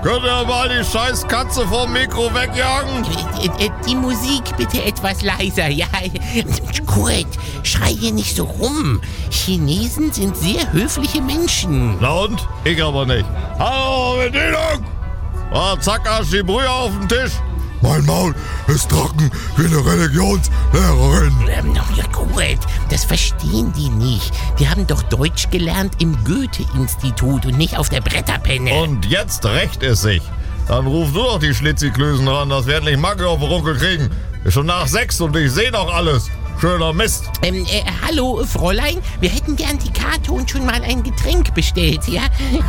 Könnt ihr mal die scheiß Katze vom Mikro wegjagen? Die Musik bitte etwas leiser, ja. Kurt, schrei hier nicht so rum. Chinesen sind sehr höfliche Menschen. Na und? Ich aber nicht. Hallo, Bedienung! Zack, Arsch, die Brühe auf den Tisch. Mein Maul ist trocken wie eine Religionslehrerin. Ja, Kurt, das verstehen die nicht. Die haben doch Deutsch gelernt im Goethe-Institut und nicht auf der Bretterpenne. Und jetzt rächt es sich. Dann ruf du doch die Schlitziklösen ran, dass wir endlich Macke auf den Ruckel kriegen. Ist schon nach 6 und ich seh noch alles. Schöner Mist. Hallo, Fräulein. Wir hätten gern die Karte und schon mal ein Getränk bestellt, ja?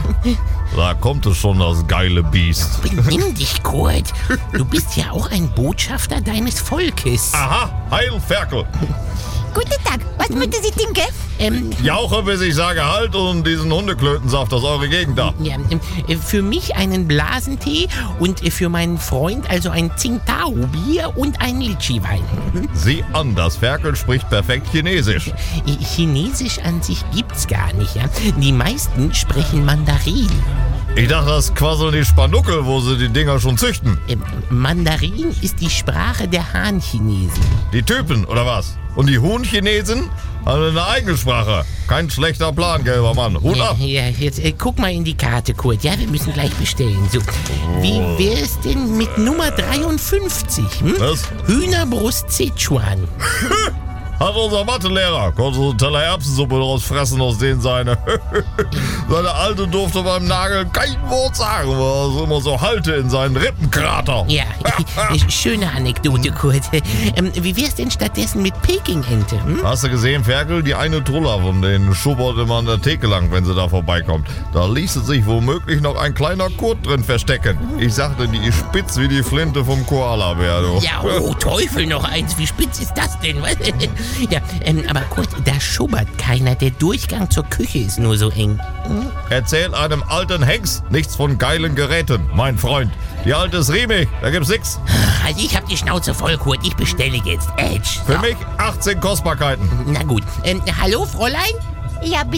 Da kommt es schon, das geile Biest. Benimm dich, Kurt. Du bist ja auch ein Botschafter deines Volkes. Aha, Heil Ferkel. Guten Tag, was möchten Sie trinken? Jauche, bis ich sage Halt und diesen Hundeklötensaft aus eurer Gegend da. Ja, für mich einen Blasentee und für meinen Freund also ein Tsingtao-Bier und ein Litschi-Wein. Sieh an, das Ferkel spricht perfekt Chinesisch. Chinesisch an sich gibt's gar nicht, ja. Die meisten sprechen Mandarin. Ich dachte, das quasseln die Spanuckel, wo sie die Dinger schon züchten. Mandarin ist die Sprache der Han-Chinesen. Die Typen, oder was? Und die Huhn-Chinesen haben eine eigene Sprache. Kein schlechter Plan, gelber Mann. Hut ab. Ja, jetzt guck mal in die Karte, Kurt. Ja, wir müssen gleich bestellen. So, wie wär's denn mit Nummer 53? Was? Hühnerbrust Sichuan. Hat unser Mathelehrer. Konnte so einen Teller Erbsensuppe draus fressen aus denen seine. Seine Alte durfte beim Nageln kein Wort sagen, weil er immer so Halte in seinen Rippenkrater. Ja, schöne Anekdote, Kurt. Wie wär's denn stattdessen mit Peking-Ente? Hast du gesehen, Ferkel? Die eine Truller von denen schubbert immer an der Theke lang, wenn sie da vorbeikommt. Da ließe sich womöglich noch ein kleiner Kurt drin verstecken. Ich sagte, die ist spitz wie die Flinte vom Koala-Bär, du. Ja, oh Teufel, noch eins. Wie spitz ist das denn? Ja, aber Kurt, da schubbert keiner. Der Durchgang zur Küche ist nur so eng. Erzähl einem alten Hengst nichts von geilen Geräten, mein Freund. Die alte ist riemig, da gibt's nix. Also ich hab die Schnauze voll, Kurt. Ich bestelle jetzt. Für mich 18 Kostbarkeiten. Na gut. Hallo, Fräulein? Ja, bitte.